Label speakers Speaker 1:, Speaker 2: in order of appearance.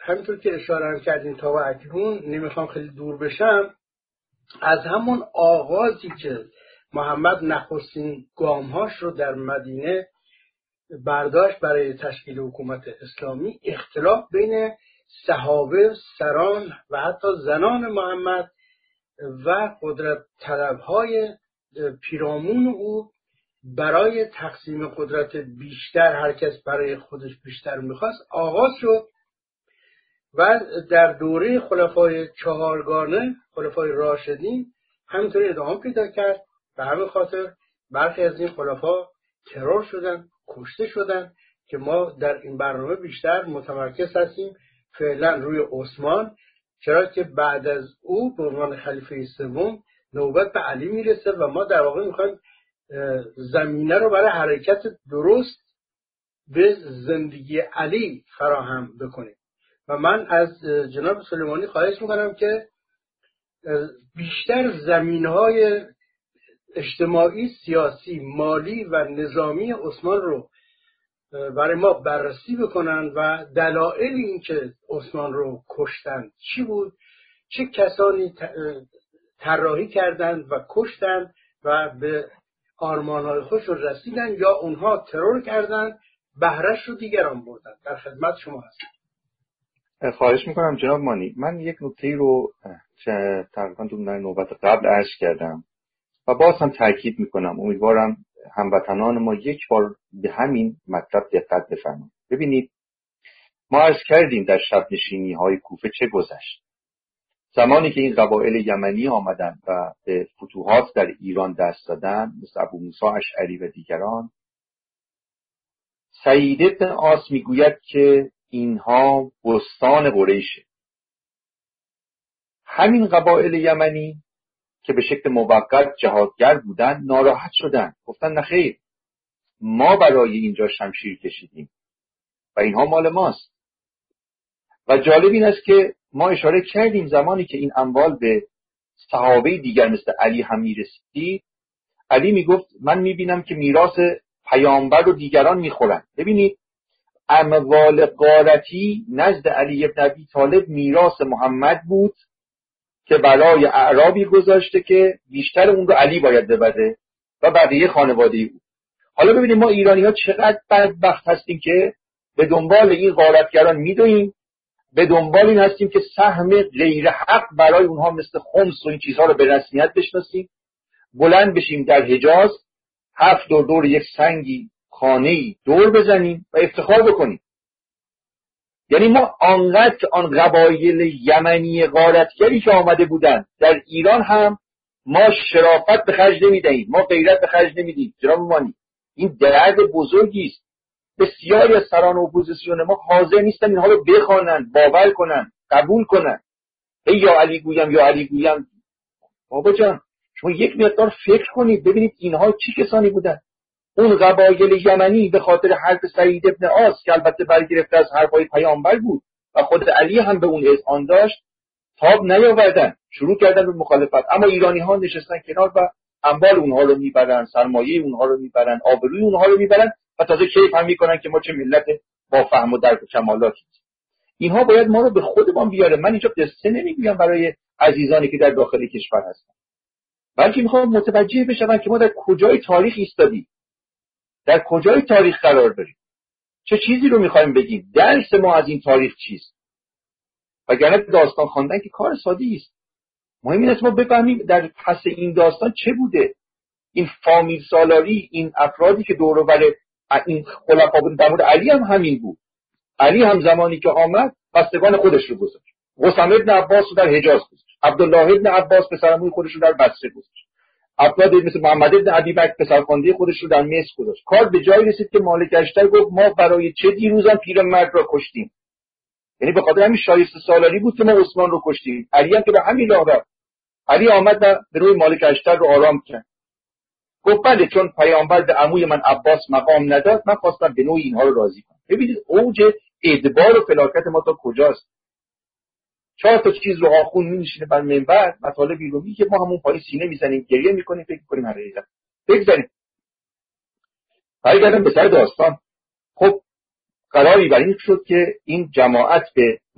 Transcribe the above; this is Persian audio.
Speaker 1: همینطور که اشاره کردین تا و اکنون، نمیخوام خیلی دور بشم، از همون آغازی که محمد نخستین گامهاش رو در مدینه برداشت برای تشکیل حکومت اسلامی، اختلاف بین صحابه، سران و حتی زنان محمد و قدرت طلبهای پیرامون او برای تقسیم قدرت بیشتر، هر کس برای خودش بیشتر میخواست، آغاز شد و در دوره خلفای چهارگانه، خلفای راشدین، همینطوری ادامه پیدا کرد. به همین خاطر برخی از این خلفا ترور شدن، کشته شدن، که ما در این برنامه بیشتر متمرکز هستیم فعلا روی عثمان، چرا که بعد از او به عنوان خلیفه سوم نوبت به علی میرسه و ما در واقع میخوایم زمینه رو برای حرکت درست به زندگی علی فراهم بکنیم. و من از جناب سلیمانی خواهش میکنم که بیشتر زمینهای اجتماعی، سیاسی، مالی و نظامی عثمان رو برای ما بررسی بکنن و دلایل این که عثمان رو کشتن چی بود، چه کسانی طراحی کردند و کشتند و به آرمانهای خودشون رسیدن، یا اونها ترور کردند بهره‌اش رو دیگران بردن. در خدمت شما هستم.
Speaker 2: خواهش میکنم جناب مانی. من یک نکته رو تقریبا در نوبت قبل عرض کردم و باز هم تاکید میکنم، امیدوارم هموطنان ما یک بار به همین مطلب دقت بفرمایید. ببینید، ما عرض کردیم در شب نشینی های کوفه چه گذشت. زمانی که این قبایل یمنی آمدن و به فتوحات در ایران دست دادن، مثل ابو موسی اشعری و دیگران، سعید بن عاص میگوید که اینها بستان قریشه. همین قبایل یمنی که به شکل موقت جهادگر بودن ناراحت شدن، گفتن نخیر، ما برای اینجا شمشیر کشیدیم و اینها مال ماست. و جالب این است که ما اشاره کردیم زمانی که این اموال به صحابه دیگر مثل علی هم میرسید، علی میگفت من میبینم که میراث پیامبر رو دیگران میخورن. ببینید، اموال غارتی نزد علی ابن ابی طالب میراث محمد بود که برای اعرابی گذاشته که بیشتر اون رو علی باید ببره و بقیه خانواده او. حالا ببینید ما ایرانی ها چقدر بدبخت هستیم که به دنبال این غارتگران میدویم، به دنبال این هستیم که سهم غیر حق برای اونها مثل خمس و این چیزها رو به رسمیت بشناسیم، بلند بشیم در حجاز 7 دور یک سنگی خانه‌ای دور بزنیم و افتخار بکنیم. یعنی ما آنقدر که آن قبایل یمنی غارتگری که آمده بودن در ایران هم ما شرافت به خرج نمیدهیم، ما غیرت به خرج نمیدیم. جناب مانی، این درد بزرگی است. بسیاری از سران اپوزیسیون ما حاضر نیستن اینها رو بخوانند، باور کنند، قبول کنند. یا علی گویم یا علی گویم. بابا جان، شما یک مقدار فکر کنید ببینید اینها چه کسانی بودن. اون قبایل یمنی به خاطر حرف سعید ابن عاص که البته برگرفته از حرفای پیامبر بود و خود علی هم به اون اذعان داشت، تاب نیاوردن، شروع کردن به مخالفت. اما ایرانی ها نشستن کنار و اموال اونها رو میبرن، سرمایه اونها رو میبرن، آبروی اونها رو میبرن و تازه کیف هم میکنن که ما چه ملت با فهم و درک و کمالاتی. اینها باید ما رو به خودمان بیاره. من اینجا قصه نمیگم برای عزیزانی که در داخل کشور هستن، بلکه میخوام متوجه بشن که ما در کجای تاریخ ایستادیم، در کجای تاریخ قرار داریم، چه چیزی رو میخوایم بگیم، درس ما از این تاریخ چیست. وگرنه داستان خواندن که کار ساده‌ای است. مهم این است ما بفهمیم در پس این داستان چه بوده. این فامیل سالاری، این افرادی که دور و بر این خلفا بودن، در مورد علی هم همین بود. علی هم زمانی که آمد بستگان خودش رو گذاشت. قاسم ابن عباس رو در حجاز گذاشت، عبدالله ابن عباس پسرعموی خودش رو در بصره گذاشت، افراد مثل محمد ابن ابی بکر پسرخوانده خودش رو در مصر گذاشت. کار به جایی رسید که مالک اشتر گفت ما برای چه دیروزم پیرمرد را کشتیم. یعنی به خاطر همین شایسته سالاری بود که ما عثمان رو کشتیم. علی هم که به همین راه رفت. علی آمد و به روی مالک اشتر رو آرام کرد. گفت بله، چون پیامبر به عموی من عباس مقام نداد، من خواستم به نوعی اینها رو راضی کنم. ببینید اوج ادبار و فلاکت ما تا کجاست. 4 تا چیز رو آخون می‌نشینه بر منبر، مطالبی رو میگه، ما همون پای سینه میزنیم، گریه میکنیم، فکر می‌کنیم حقیقت. بگذاریم. برگردم به سر داستان. خب قراری بر این شد که این جماعت به